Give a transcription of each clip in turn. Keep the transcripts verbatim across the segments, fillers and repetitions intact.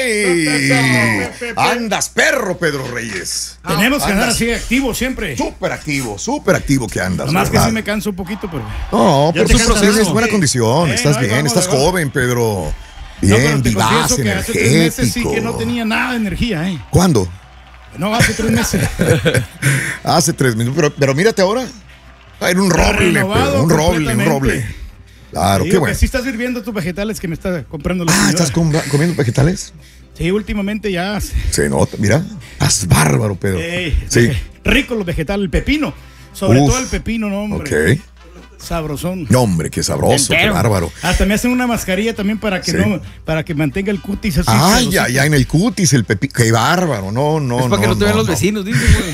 ¡Ay! Andas perro, Pedro Reyes. Tenemos que andar así activo siempre. Súper activo, súper activo que andas. Nomás que sí me canso un poquito, pero. No, pero te tu cansas, proceso ¿no? es buena condición. Eh, Estás no, bien, vamos, estás vamos. joven, Pedro. No, Bien, pero te vivaz, confieso que hace tres meses sí energético. que no tenía nada de energía, ¿eh? ¿Cuándo? No, hace tres meses. Hace tres minutos, pero, pero mírate ahora. Era un roble, Renovado Pedro, un roble, un completamente. roble. Claro, Te qué digo bueno. que sí estás sirviendo tus vegetales que me está comprando la Ah, señora. ¿estás com- comiendo vegetales? Sí, últimamente ya. Se nota, mira. Estás bárbaro, Pedro. Ey, Sí. rico los vegetales, el pepino. Sobre Uf, todo el pepino, no, hombre. Ok. Sabrosón. No, hombre, qué sabroso, qué Entero. bárbaro. Hasta me hacen una mascarilla también para que Sí. no, para que mantenga el cutis así. Ay, sedosito. ya, ya en el cutis, el pepino. Qué bárbaro, no, no, Es para no. que no te vean no, los no. vecinos, dice, güey.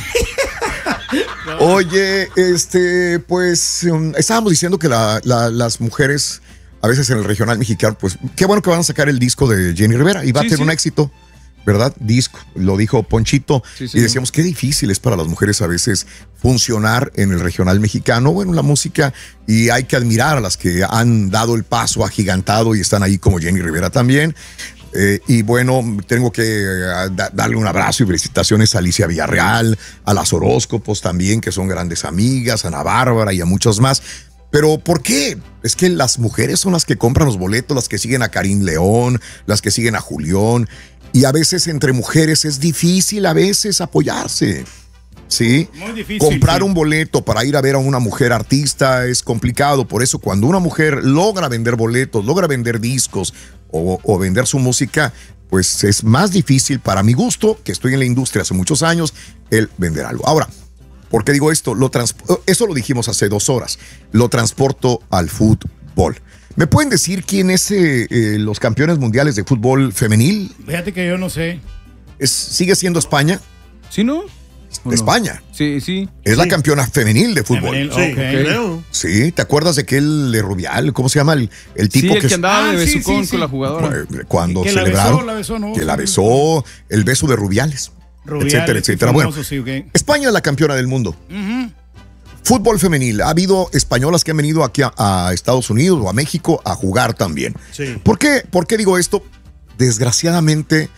Oye, este, pues um, estábamos diciendo que la- la- las mujeres, a veces en el regional mexicano, pues qué bueno que van a sacar el disco de Jenny Rivera y va Sí, a tener sí. un éxito, ¿verdad? Disco, lo dijo Ponchito. Sí, sí. Y decíamos qué difícil es para las mujeres a veces funcionar en el regional mexicano, bueno, en la música, y hay que admirar a las que han dado el paso agigantado y están ahí como Jenny Rivera también. Eh, y bueno, tengo que eh, da- darle un abrazo y felicitaciones a Alicia Villarreal, a las horóscopos también, que son grandes amigas, a Ana Bárbara y a muchos más. Pero ¿por qué? Es que las mujeres son las que compran los boletos, las que siguen a Karim León, las que siguen a Julián. Y a veces entre mujeres es difícil a veces apoyarse. ¿Sí? Muy difícil, Comprar sí. un boleto para ir a ver a una mujer artista es complicado. Por eso cuando una mujer logra vender boletos, logra vender discos o, o vender su música, pues es más difícil para mi gusto, que estoy en la industria hace muchos años, el vender algo. Ahora, ¿por qué digo esto? Lo trans- eso lo dijimos hace dos horas. Lo transporto al fútbol. ¿Me pueden decir quién es eh, eh, los campeones mundiales de fútbol femenil? Fíjate que yo no sé. Es, ¿Sigue siendo España? ¿Sí, no? ¿O no? España. Sí, sí. Es la campeona femenil de fútbol. Femenil, Sí, ok. creo. Sí, ¿te acuerdas de aquel de Rubial? ¿Cómo se llama? El, el tipo Sí, el que, que andaba Ah, de sí, besucón sí, sí. con la jugadora. eh, cuando Que la celebraron besó, la besó, ¿no? que la besó, el beso de Rubiales, Rubiales, etcétera, sí, etcétera. Bueno, famoso, sí, ok. España es la campeona del mundo. Ujú. Fútbol femenil. Ha habido españolas que han venido aquí a, a Estados Unidos o a México a jugar también. Sí. ¿Por qué? ¿Por qué digo esto? Desgraciadamente,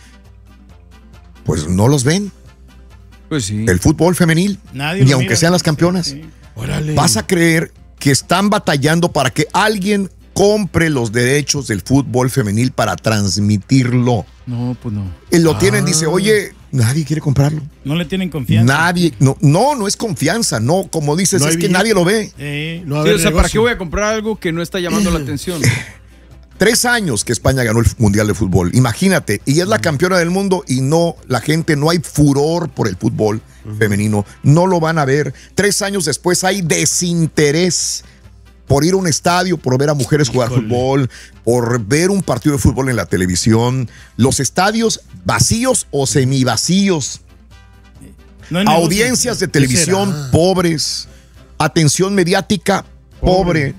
pues no los ven. Pues sí. El fútbol femenil, Nadie ni lo aunque mira. sean las campeonas. Sí. Órale. Vas a creer que están batallando para que alguien compre los derechos del fútbol femenil para transmitirlo. No, pues no. Él lo tienen, dice, oye, nadie quiere comprarlo. No le tienen confianza. Nadie, no, no, no es confianza, no, como dices, No hay es que billete. nadie lo ve. Eh, No va a Sí, haber o sea, ¿para negocio. qué voy a comprar algo que no está llamando la atención? Tres años que España ganó el Mundial de Fútbol, imagínate, y es la campeona del mundo y no, la gente, no hay furor por el fútbol femenino, no lo van a ver. Tres años después hay desinterés por ir a un estadio, por ver a mujeres jugar Híjole. fútbol, por ver un partido de fútbol en la televisión, los estadios vacíos o semivacíos, no hay negocio. audiencias de televisión será? pobres, atención mediática pobre.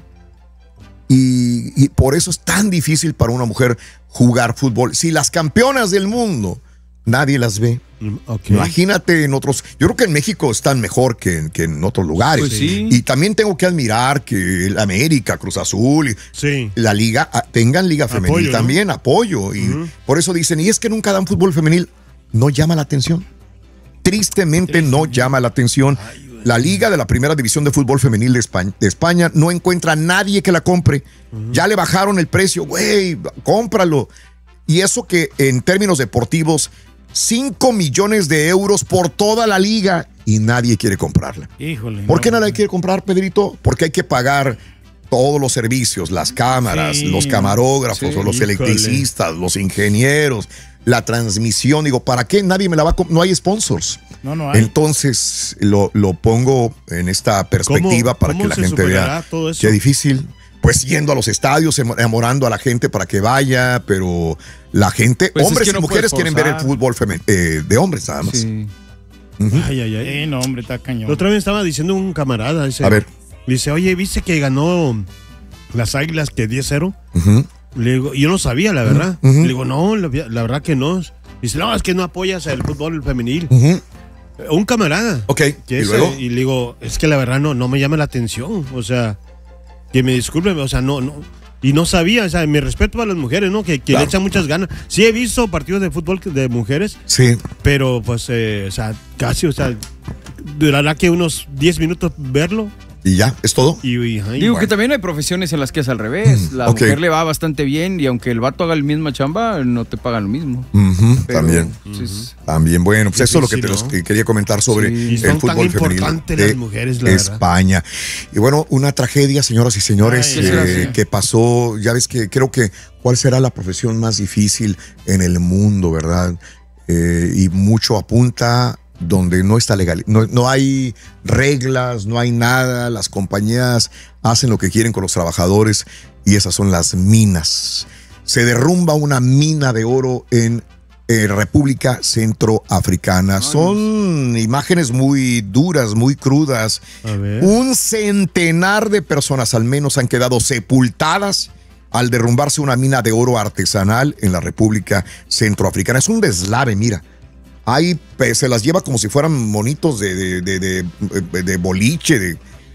Y, y por eso es tan difícil para una mujer jugar fútbol. Si las campeonas del mundo nadie las ve, Mm, ok. imagínate en otros. Yo creo que en México están mejor que, en- que en otros lugares. Pues sí. Y también tengo que admirar que el América, Cruz Azul, y Sí. la liga, ah, tengan liga femenil Apoyo, ¿no? también, apoyo. Y por eso dicen, y es que nunca dan fútbol femenil. No llama la atención. Tristemente no llama la atención. La liga de la primera división de fútbol femenil de España, de España no encuentra a nadie que la compre. Ya le bajaron el precio, güey, cómpralo. Y eso que en términos deportivos, cinco millones de euros por toda la liga y nadie quiere comprarla. Híjole. ¿Por qué no. nadie quiere comprar, Pedrito? Porque hay que pagar todos los servicios, las cámaras, Sí. los camarógrafos, Sí, o los híjole. electricistas, los ingenieros, la transmisión. Digo, ¿para qué? Nadie me la va a... comp- No hay sponsors. No, no hay. Entonces lo, lo pongo en esta perspectiva ¿Cómo- para cómo que la se gente superará vea todo eso? qué difícil. Pues yendo a los estadios, enamorando a la gente para que vaya, pero la gente, Pues es hombres que y no mujeres puedes quieren ver el forzar. fútbol femen- eh, de hombres nada más. Sí. Ujú. Ay, ay, ay. Eh, no, hombre, está cañón. La otra vez estaba diciendo un camarada. Dice, A ver. Dice, oye, ¿viste que ganó las Águilas que diez cero? Ujú. Le digo, yo no sabía, la verdad. Ujú. Le digo, no, la, la verdad que no. Dice, no, es que no apoyas el fútbol femenil. Ujú. Un camarada. Ok, Que ¿y ese- luego? y le digo, es que la verdad no, no me llama la atención. O sea, que me disculpen, o sea, no, no. Y no sabía, o sea, mi respeto para las mujeres, ¿no? Que, que Claro. le echan muchas ganas. Sí he visto partidos de fútbol de mujeres, Sí. pero pues, eh, o sea, casi, o sea, durará que unos diez minutos verlo. Y ya, es todo. Y, y, ay, Digo bueno. que también hay profesiones en las que es al revés. La ok. mujer le va bastante bien y aunque el vato haga la misma chamba, no te pagan lo mismo. Ujú, Pero, también. sí, es- También, bueno, pues eso es lo que te Difícil, los- ¿no? que quería comentar sobre Sí. Y son el tan fútbol femenino importantes de las mujeres, la verdad. España. Y bueno, una tragedia, señoras y señores, Ay, ¿qué será eh, así? que pasó, ya ves que creo que cuál será la profesión más difícil en el mundo, ¿verdad? Eh, y mucho apunta donde no está legal, no, no hay reglas, no hay nada, las compañías hacen lo que quieren con los trabajadores y esas son las minas. Se derrumba una mina de oro en eh, República Centroafricana. Son imágenes muy duras, muy crudas. A ver. Un centenar de personas al menos han quedado sepultadas al derrumbarse una mina de oro artesanal en la República Centroafricana. Es un deslave, mira. Ahí pues, se las lleva como si fueran monitos de, de, de, de, de boliche. De,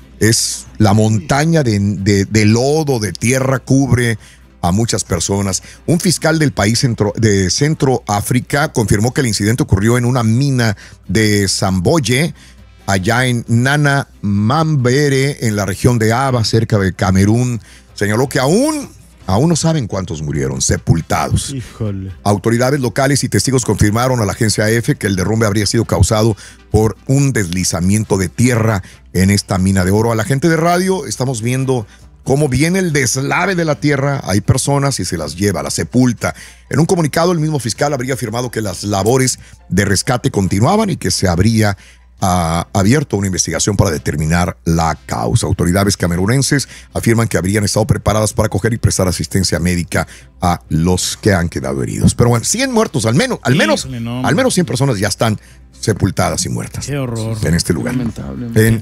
es la montaña de, de, de lodo, de tierra, cubre a muchas personas. Un fiscal del país centro, de Centroáfrica confirmó que el incidente ocurrió en una mina de Zamboye, allá en Nana Mambere, en la región de Aba, cerca de Camerún. Señaló que aún, aún no saben cuántos murieron sepultados. Híjole. Autoridades locales y testigos confirmaron a la agencia E F que el derrumbe habría sido causado por un deslizamiento de tierra en esta mina de oro. A la gente de radio estamos viendo cómo viene el deslave de la tierra. Hay personas y se las lleva, las sepulta. En un comunicado, el mismo fiscal habría afirmado que las labores de rescate continuaban y que se habría ha abierto una investigación para determinar la causa. Autoridades camerunenses afirman que habrían estado preparadas para acoger y prestar asistencia médica a los que han quedado heridos. Pero bueno, cien muertos, al menos, al menos, Híjole, no, al menos cien personas ya están sepultadas y muertas Qué horror. en este lugar. Lamentable. En,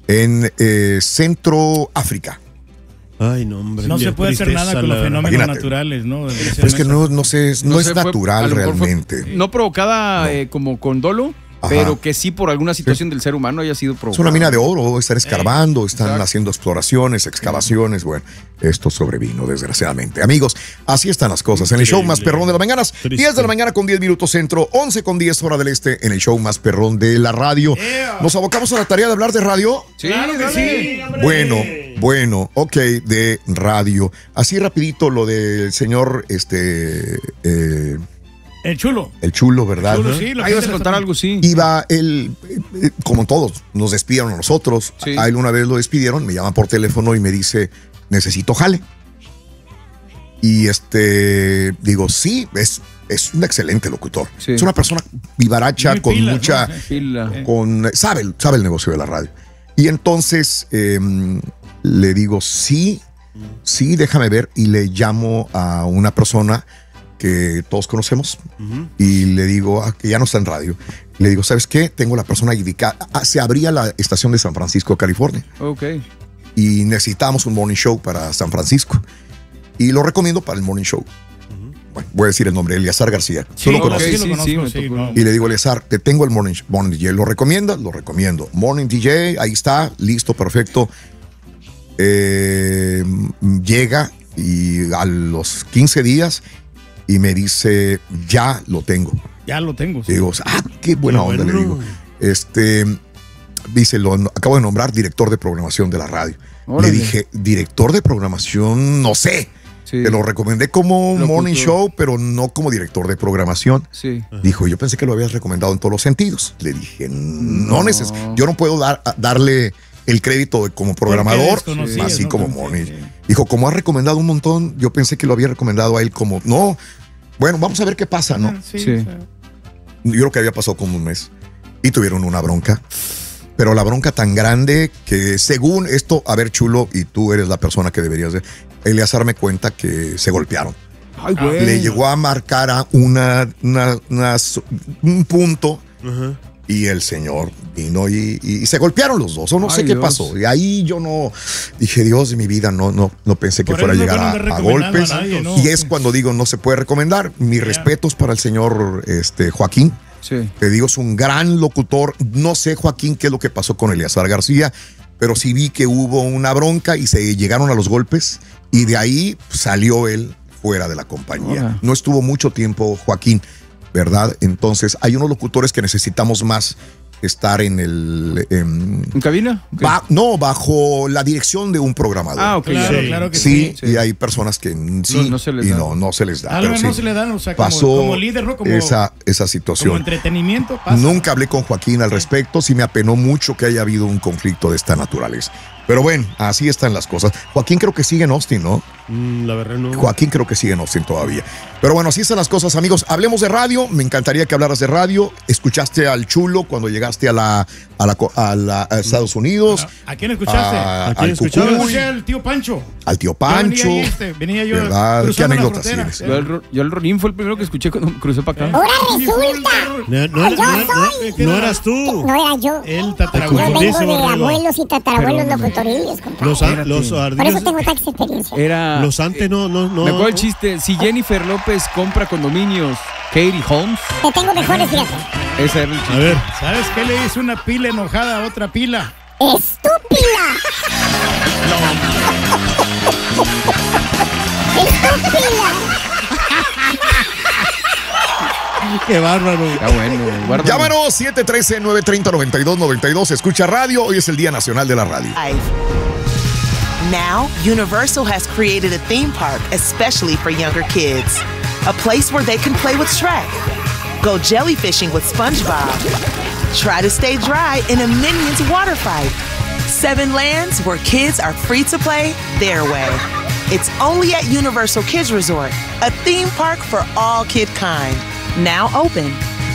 en eh, Centroáfrica. Ay, no, hombre. No qué se puede hacer tristeza, nada con la los verdad. fenómenos Imagínate. naturales, ¿no? Pero es que no, no sé, no, es sé, fue- a natural lo mejor fue realmente. no provocada eh, como con dolo, Ajá. pero que sí por alguna situación del ser humano haya sido provocada. Es una mina de oro, están escarbando, están exacto. haciendo exploraciones, excavaciones. Bueno, esto sobrevino, desgraciadamente. Amigos, así están las cosas. En el show Increíble. más perrón de las mañanas, Triste. diez de la mañana con diez minutos centro, once con diez hora del este, en el show más perrón de la radio. ¿Nos abocamos a la tarea de hablar de radio? Sí, Claro que dale. sí. Bueno, bueno, ok, de radio. Así rapidito lo del señor, este, eh, El chulo. el chulo, ¿verdad? Chulo, sí, la Ahí vas a gente contar está- algo, sí. Iba él, eh, eh, como todos, nos despidieron a nosotros. Sí. A él una vez lo despidieron, me llama por teléfono y me dice, necesito jale. Y este, digo, sí, es, es un excelente locutor. Sí. Es una persona vivaracha, Muy con pilas, mucha, ¿no? Sí. Pila. con, sabe, sabe el negocio de la radio. Y entonces eh, le digo, sí, sí, déjame ver. Y le llamo a una persona que todos conocemos y le digo, ah, que ya no está en radio. Le digo, ¿sabes qué? Tengo la persona indicada. Ah, se abría la estación de San Francisco, California, Ok. y necesitábamos un morning show para San Francisco. Y lo recomiendo para el morning show. Bueno, voy a decir el nombre, Eleazar García. Sí, ¿Tú lo ok, conoces? sí, lo Sí, conozco, sí, me sí, tocó. no. Y le digo, Eleazar, te tengo el morning, morning D J. ¿Lo recomiendas? Lo recomiendo. Morning D J, ahí está, listo, perfecto. Eh, llega y a los quince días y me dice, ya lo tengo. Ya lo tengo. sí. Y digo, ah, qué buena Qué onda, le bueno. digo. Este, dice, lo acabo de nombrar director de programación de la radio. Órale. Le dije, director de programación, no sé. Sí. Te lo recomendé como un Locutor. morning show, pero no como director de programación. Sí. Dijo, yo pensé que lo habías recomendado en todos los sentidos. Le dije, no, No. neces yo no puedo dar, darle el crédito de como programador, desconocías, así ¿no? como Porque- morning. sí. Dijo, como has recomendado un montón, yo pensé que lo había recomendado a él como, no, bueno, vamos a ver qué pasa, ¿no? Sí, Sí. o sea, Yo creo que había pasado como un mes y tuvieron una bronca. Pero la bronca tan grande que según esto, a ver, chulo, y tú eres la persona que deberías de, Eleazar me cuenta que se golpearon. Ay, güey. Le llegó a marcar a una, una- una- un punto Ajá. y el señor vino y, y- y se golpearon los dos, o no sé Ay, qué Dios. pasó. Y ahí yo no dije, Dios de mi vida, no, no, no pensé que Por fuera a eso no llegar a, pueden andar a recomendando golpes. a nadie, ¿no? Y es cuando digo, no se puede recomendar. Mis Ya. respetos para el señor este, Joaquín. Sí. Te digo, es un gran locutor. No sé, Joaquín, qué es lo que pasó con Eleazar García, pero sí vi que hubo una bronca y se llegaron a los golpes y de ahí salió él fuera de la compañía. Hola. No estuvo mucho tiempo Joaquín, ¿verdad? Entonces hay unos locutores que necesitamos más estar en el... En, ¿En cabina? Okay. ba, no, bajo la dirección de un programador. Ah, ok. Claro, Sí. claro que Sí, sí. y hay personas que sí No, no se les y da. no, no se les da. Algo pero no sí, se le dan, o sea, como, pasó como líder, ¿no? Como, esa, esa como situación. entretenimiento pasa. Nunca hablé con Joaquín al respecto, sí me apenó mucho que haya habido un conflicto de esta naturaleza. Pero bueno, así están las cosas. Joaquín creo que sigue en Austin, ¿no? Mm, la verdad no. Joaquín creo que sigue en Austin todavía. Pero bueno, así están las cosas, amigos. Hablemos de radio. Me encantaría que hablaras de radio. ¿Escuchaste al Chulo cuando llegaste a la a, la, a, la, a Estados Unidos? ¿A quién escuchaste? A- ¿A quién al escuchaste? Yo Cucuy, escuché al tío Pancho. al tío Yo Pancho. venía, ahí, este, venía yo ¿Verdad? ¿Qué cruzando la anécdotas frontera. tienes? Yo al, Ro- yo al Ronín fue el primero que escuché cuando crucé para acá. Ahora resulta. No, no, Ay, yo no, no, soy. no eras tú. No era yo. El Yo tatarabuelo. vengo confundiste, de Borrego. abuelos y tatarabuelos Pero- locutorillos, compadre. Los, a- Espérate. los Por eso ardillos. tengo tanta experiencia. Era... Los antes no, no, no. Me acuerdo el chiste. Si Jennifer López compra condominios, Katie Holmes, Te tengo mejores, fíjate. ese era el chiste. A ver. ¿Sabes qué le hizo una pila enojada a otra pila? ¡Estúpida! ¡Estúpida! Qué bárbaro. Está bueno, guárdalo. Llámanos siete uno tres, nueve tres cero, nueve dos nueve dos. Escucha radio. Hoy es el Día Nacional de la Radio. Now, Universal has created a theme park especially for younger kids. A place where they can play with Shrek, go jellyfishing with SpongeBob, try to stay dry in a Minions water fight. Seven lands where kids are free to play their way. It's only at Universal Kids Resort, a theme park for all kid kind. Now open.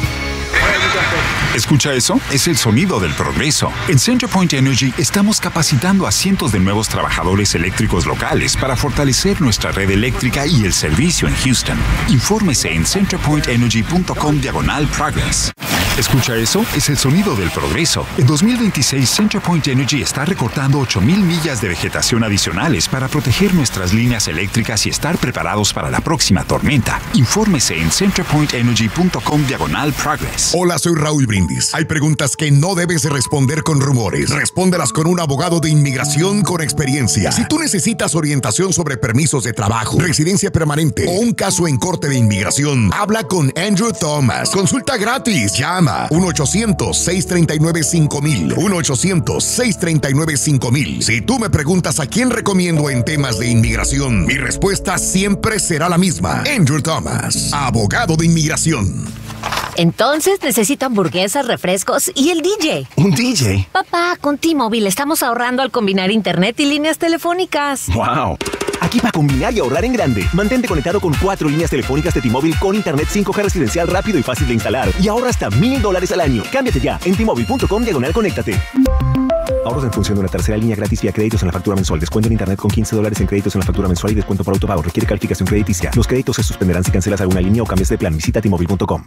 ¿Escucha eso? Es el sonido del progreso. En CenterPoint Energy estamos capacitando a cientos de nuevos trabajadores eléctricos locales para fortalecer nuestra red eléctrica y el servicio en Houston. Infórmese en centerpointenergy.com diagonal progress. ¿Escucha eso? Es el sonido del progreso. En dos mil veintiséis, CenterPoint Energy está recortando ocho mil millas de vegetación adicionales para proteger nuestras líneas eléctricas y estar preparados para la próxima tormenta. Infórmese en centerpointenergy.com diagonal progress. Hola, soy Raúl Brindis. Hay preguntas que no debes responder con rumores. Respóndelas con un abogado de inmigración con experiencia. Si tú necesitas orientación sobre permisos de trabajo, residencia permanente o un caso en corte de inmigración, habla con Andrew Thomas. Consulta gratis. Llama uno ochocientos, seis tres nueve, cinco mil. uno ochocientos, seis tres nueve, cinco mil. Si tú me preguntas a quién recomiendo en temas de inmigración, mi respuesta siempre será la misma. Andrew Thomas, abogado de inmigración. Entonces necesito hamburguesas, refrescos y el D J. ¿Un D J? Papá, con T-Mobile estamos ahorrando al combinar internet y líneas telefónicas. ¡Wow! Aquí para combinar y ahorrar en grande. Mantente conectado con cuatro líneas telefónicas de T-Mobile con internet cinco G residencial rápido y fácil de instalar. Y ahorra hasta mil dólares al año. Cámbiate ya en T-Mobile.com diagonal conéctate. Ahorros en función de una tercera línea gratis vía créditos en la factura mensual. Descuento en internet con quince dólares en créditos en la factura mensual y descuento por autopago. Requiere calificación crediticia. Los créditos se suspenderán si cancelas alguna línea o cambias de plan. Visita T Mobile punto com.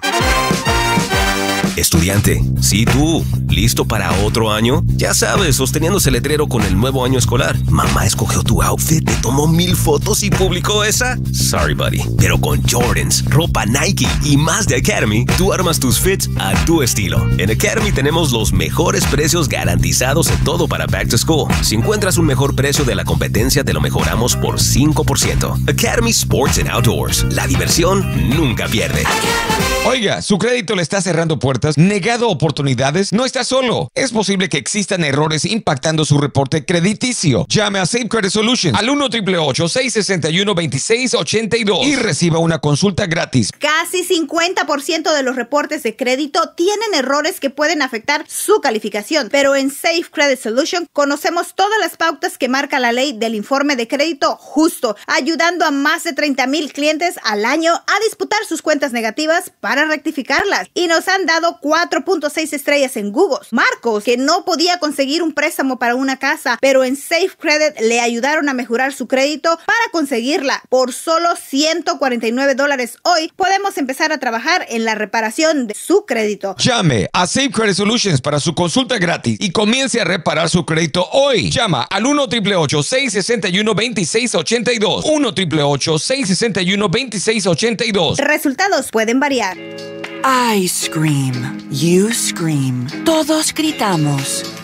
Estudiante, sí tú, ¿listo para otro año? Ya sabes, sosteniendo ese letrero con el nuevo año escolar. Mamá escogió tu outfit, te tomó mil fotos y publicó esa. Sorry, buddy. Pero con Jordans, ropa Nike y más de Academy, tú armas tus fits a tu estilo. En Academy tenemos los mejores precios garantizados en todo para Back to School. Si encuentras un mejor precio de la competencia, te lo mejoramos por cinco por ciento. Academy Sports and Outdoors. La diversión nunca pierde. Oiga, ¿su crédito le está cerrando puertas? ¿Negado oportunidades? No está solo. Es posible que existan errores impactando su reporte crediticio. Llame a Safe Credit Solutions al uno, ocho ocho ocho, seis seis uno, dos seis ocho dos y reciba una consulta gratis. Casi cincuenta por ciento de los reportes de crédito tienen errores que pueden afectar su calificación, pero en Safe Credit Solutions conocemos todas las pautas que marca la ley del informe de crédito justo, ayudando a más de treinta mil clientes al año a disputar sus cuentas negativas para rectificarlas. Y nos han dado cuatro punto seis estrellas en Google. Marcos, que no podía conseguir un préstamo para una casa, pero en Safe Credit le ayudaron a mejorar su crédito para conseguirla. Por solo ciento cuarenta y nueve dólares hoy, podemos empezar a trabajar en la reparación de su crédito. Llame a Safe Credit Solutions para su consulta gratis y comience a reparar su crédito hoy. Llama al uno, ocho ocho ocho, seis seis uno, dos seis ocho dos. uno, ocho ocho ocho, seis seis uno, dos seis ocho dos. Resultados pueden variar. I scream, you scream, todos gritamos.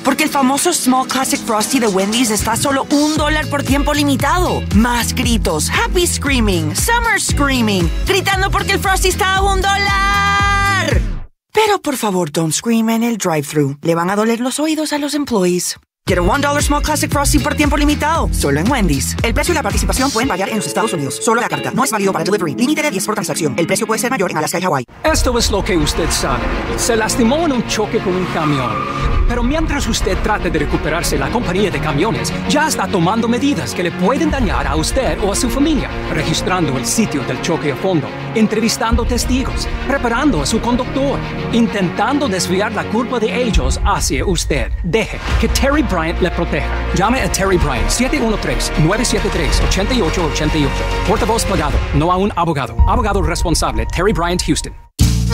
Porque el famoso Small Classic Frosty de Wendy's está a solo un dólar por tiempo limitado. Más gritos, happy screaming, summer screaming, gritando porque el Frosty está a un dólar. Pero por favor, don't scream en el drive-thru. Le van a doler los oídos a los employees. Get a one dollar Small Classic Frosty por tiempo limitado, solo en Wendy's. El precio y la participación pueden variar en los Estados Unidos. Solo la carta. No es válido para delivery. Límite de diez por transacción. El precio puede ser mayor en Alaska y Hawái. Esto es lo que usted sabe. Se lastimó en un choque con un camión. Pero mientras usted trate de recuperarse, la compañía de camiones ya está tomando medidas que le pueden dañar a usted o a su familia. Registrando el sitio del choque a fondo, entrevistando testigos, preparando a su conductor, intentando desviar la culpa de ellos hacia usted. Deje que Terry Bryant le proteja. Llame a Terry Bryant siete uno tres, nueve siete tres, ocho ocho ocho ocho. Portavoz pagado, no a un abogado. Abogado responsable, Terry Bryant, Houston.